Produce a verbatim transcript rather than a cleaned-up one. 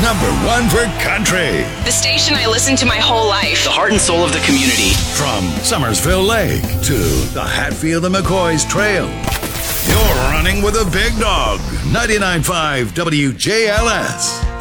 number one for country. The station I listened to my whole life. The heart and soul of the community. From Summersville Lake to the Hatfield and McCoy's Trail. You're running with a big dog. ninety-nine point five W J L S.